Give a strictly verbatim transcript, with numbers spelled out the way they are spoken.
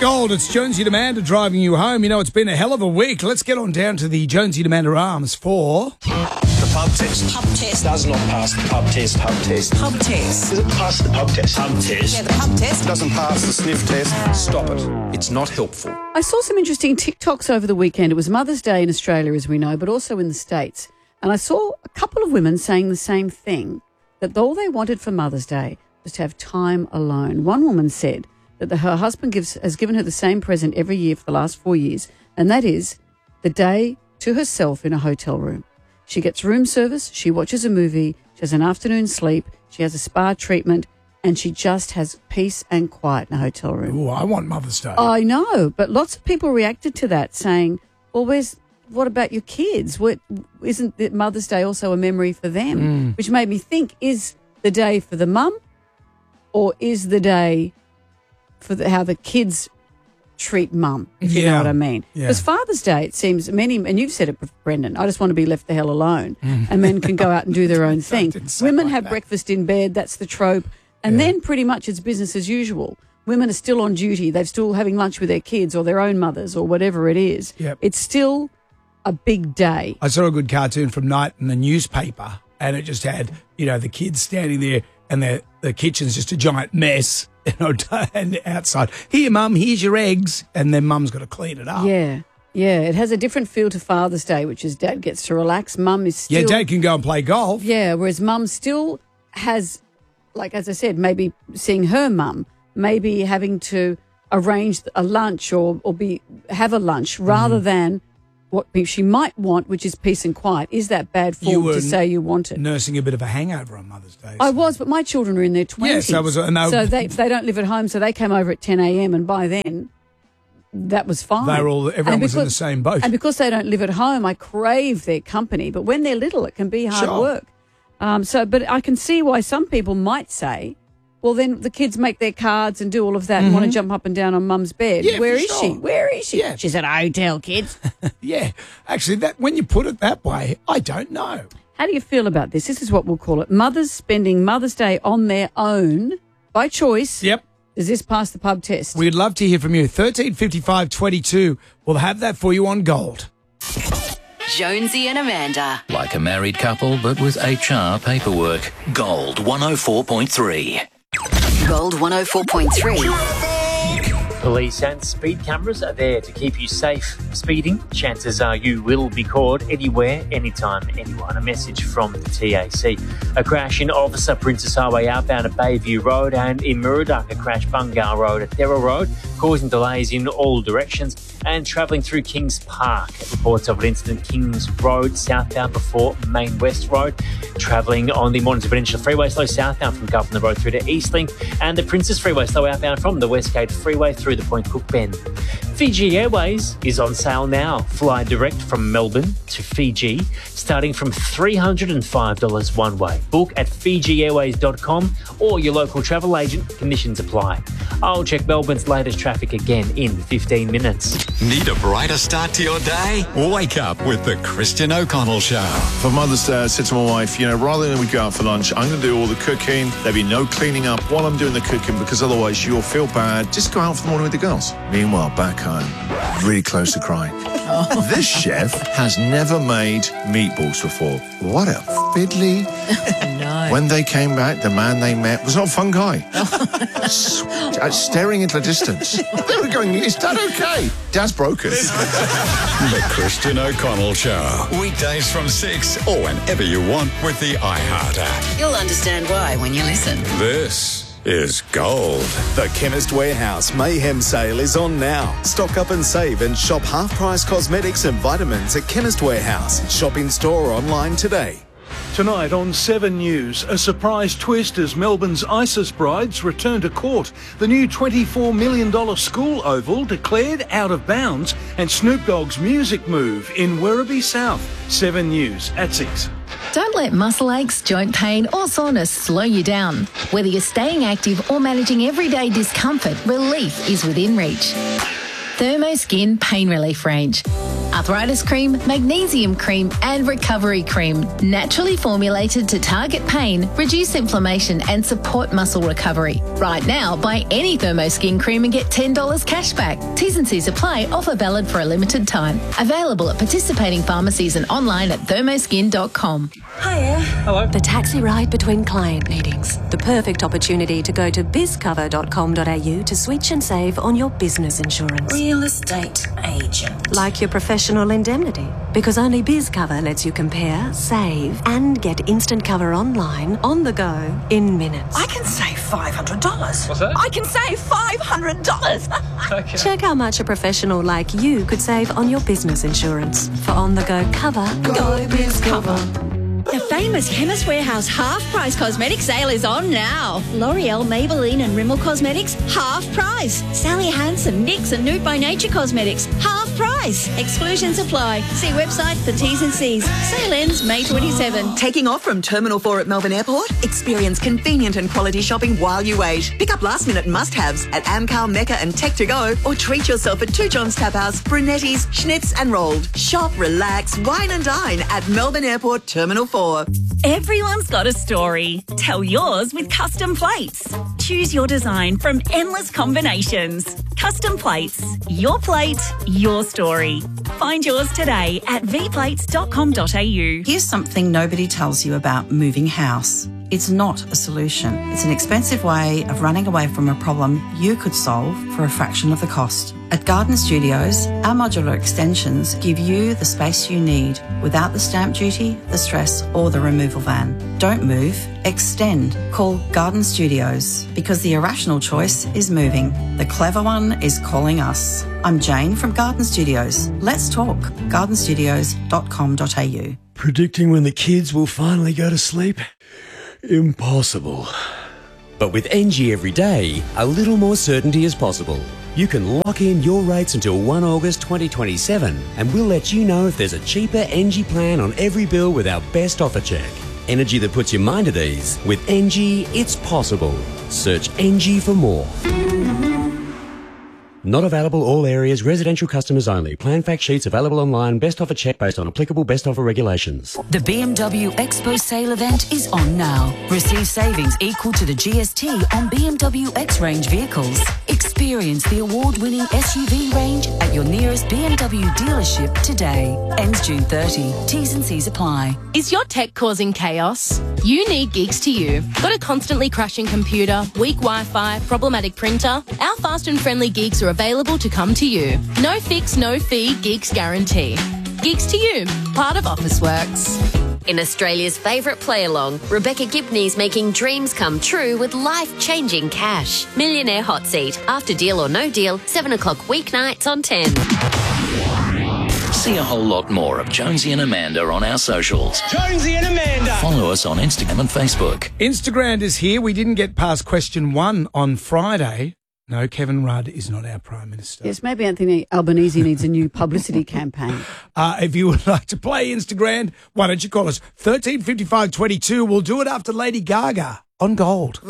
Gold, it's Jonesy and Amanda driving you home. You know, it's been a hell of a week. Let's get on down to the Jonesy and Amanda Arms for... The pub test. Pub test. Does not pass the pub test. Pub test. Pub test. Does it pass the pub test? Pub test. Yeah, the pub test. Doesn't pass the sniff test. Stop it. It's not helpful. I saw some interesting TikToks over the weekend. It was Mother's Day in Australia, as we know, but also in the States. And I saw a couple of women saying the same thing, that all they wanted for Mother's Day was to have time alone. One woman said that the, her husband gives, has given her the same present every year for the last four years, and that is the day to herself in a hotel room. She gets room service, she watches a movie, she has an afternoon sleep, she has a spa treatment, and she just has peace and quiet in a hotel room. Ooh, I want Mother's Day. I know, but lots of people reacted to that saying, well, where's, what about your kids? What, isn't the Mother's Day also a memory for them? Mm. Which made me think, is the day for the mum or is the day for the, how the kids treat mum, if you Yeah. know what I mean? Yeah. Because Father's Day, it seems, many, and you've said it, Brendan, I just want to be left the hell alone, and men can go out and do their own thing. didn't say it Women like have that. breakfast in bed, that's the trope, and Yeah. then pretty much it's business as usual. Women are still on duty, they're still having lunch with their kids or their own mothers or whatever it is. Yep. It's still a big day. I saw a good cartoon from Night in the newspaper, and it just had, you know, the kids standing there, and the the kitchen's just a giant mess, you know, and outside. Here, Mum, here's your eggs, and then Mum's got to clean it up. Yeah, yeah. It has a different feel to Father's Day, which is Dad gets to relax. Mum is still... Yeah, Dad can go and play golf. Yeah, whereas Mum still has, like, as I said, maybe seeing her mum, maybe having to arrange a lunch or, or be have a lunch rather Mm-hmm. than what she might want, which is peace and quiet. Is that bad You form were to say you want it? Nursing a bit of a hangover on Mother's Day. I so- was, but my children are in their twenties. Yes, I was- and they- so they they don't live at home, so they came over at ten a.m. and by then that was fine. They were all, everyone And was in the because- same boat. And because they don't live at home, I crave their company. But when they're little, it can be hard Sure. work. Um, so, but I can see why some people might say, well, then the kids make their cards and do all of that and want to jump up and down on Mum's bed. Mm-hmm. Yeah, Where for is sure. she? Where is she? Yeah. She's at a hotel, kids. Yeah, actually, that when you put it that way, I don't know. How do you feel about this? This is what we'll call it. Mothers spending Mother's Day on their own by choice. Yep. Does this pass the pub test? We'd love to hear from you. thirteen fifty-five twenty-two. We'll have that for you on Gold. Jonesy and Amanda. Like a married couple, but with H R paperwork. Gold one oh four point three. Gold one oh four point three. Police and speed cameras are there to keep you safe. Speeding, chances are you will be caught anywhere, anytime, anyone. A message from the T A C. A crash in Officer Princess Highway outbound at Bayview Road, and in Murdoch, a crash Bungar Road at Thera Road, causing delays in all directions. And travelling through Kings Park, reports of an incident Kings Road southbound before Main West Road. Travelling on the Mornington Peninsula Freeway slow southbound from Governor Road through to Eastlink, and the Princess Freeway slow outbound from the Westgate Freeway through the Point Cook Bend. Fiji Airways is on sale now. Fly direct from Melbourne to Fiji, starting from three hundred five dollars one way. Book at fiji airways dot com or your local travel agent. Conditions apply. I'll check Melbourne's latest traffic again in fifteen minutes. Need a brighter start to your day? Wake up with the Christian O'Connell Show. For Mother's Day, I said to my wife, you know, rather than we go out for lunch, I'm going to do all the cooking. There'll be no cleaning up while I'm doing the cooking because otherwise you'll feel bad. Just go out for the morning with the girls. Meanwhile, back home, really close to crying. This chef has never made meatballs before. What a fiddly. No. When they came back, the man they met was not a fun guy. S- uh, staring into the distance. They were going, is that okay? Dad's broken. The Christian O'Connell Show. Weekdays from six or whenever you want with the iHeart app. You'll understand why when you listen. This is Gold. The Chemist Warehouse Mayhem Sale is on now. Stock up and save and shop half-price cosmetics and vitamins at Chemist Warehouse. Shop in store or online today. Tonight on Seven News, a surprise twist as Melbourne's ISIS brides return to court. The new twenty-four million dollars school oval declared out of bounds, and Snoop Dogg's music move in Werribee South. Seven News at six. Don't let muscle aches, joint pain or soreness slow you down. Whether you're staying active or managing everyday discomfort, relief is within reach. Thermo Skin Pain Relief Range. arthritis cream, magnesium cream, and recovery cream. Naturally formulated to target pain, reduce inflammation, and support muscle recovery. Right now, buy any Thermoskin cream and get ten dollars cash back. T's and C's apply. Offer valid for a limited time. Available at participating pharmacies and online at thermoskin dot com. Hiya. Hello. The taxi ride between client meetings. The perfect opportunity to go to biz cover dot com dot a u to switch and save on your business insurance. Real estate agent. Like your professional indemnity. Because only BizCover lets you compare, save, and get instant cover online, on the go, in minutes. I can save five hundred dollars. What's that? I can save five hundred dollars. Okay. Check how much a professional like you could save on your business insurance. For on-the-go cover, go BizCover. The famous Chemist Warehouse half-price cosmetic sale is on now. L'Oreal, Maybelline and Rimmel Cosmetics, half price. Sally Hansen, NYX and Nude by Nature Cosmetics, half price. Exclusions apply. See website for T's and C's. Sale ends May twenty-seventh. Taking off from Terminal four at Melbourne Airport? Experience convenient and quality shopping while you wait. Pick up last-minute must-haves at Amcal, Mecca and Tech to Go, or treat yourself at Two Johns Tap House, Brunetti's, Schnitz and Rolled. Shop, relax, wine and dine at Melbourne Airport Terminal four. Everyone's got a story. Tell yours with Custom Plates. Choose your design from endless combinations. Custom Plates. Your plate, your story. Find yours today at v plates dot com dot a u. Here's something nobody tells you about moving house. It's not a solution. It's an expensive way of running away from a problem you could solve for a fraction of the cost. At Garden Studios, our modular extensions give you the space you need without the stamp duty, the stress, or the removal van. Don't move, extend. Call Garden Studios because the irrational choice is moving. The clever one is calling us. I'm Jane from Garden Studios. Let's talk. garden studios dot com dot a u. Predicting when the kids will finally go to sleep? Impossible. But with N G Everyday, a little more certainty is possible. You can lock in your rates until the first of August twenty twenty-seven, and we'll let you know if there's a cheaper N G plan on every bill with our best offer check. Energy that puts your mind at ease. With N G, it's possible. Search N G for more. Not available all areas, residential customers only. Plan fact sheets available online. Best offer check based on applicable best offer regulations. The B M W Expo sale event is on now. Receive savings equal to the G S T on B M W X-Range vehicles. Experience the award-winning S U V range at your nearest B M W dealership today. Ends June thirtieth. T's and C's apply. Is your tech causing chaos? You need Geeks to You. Got a constantly crashing computer, weak Wi-Fi, problematic printer? Our fast and friendly Geeks are available to come to you. No fix, no fee, Geeks guarantee. Geeks to You, part of Officeworks. In Australia's favourite play-along, Rebecca Gibney's making dreams come true with life-changing cash. Millionaire Hot Seat, after Deal or No Deal, seven o'clock weeknights on ten. See a whole lot more of Jonesy and Amanda on our socials. Jonesy and Amanda. Follow us on Instagram and Facebook. Instagram is here. We didn't get past question one on Friday. No, Kevin Rudd is not our Prime Minister. Yes, maybe Anthony Albanese needs a new publicity campaign. Uh, if you would like to play Instagram, why don't you call us? thirteen fifty-five twenty-two. We'll do it after Lady Gaga on Gold.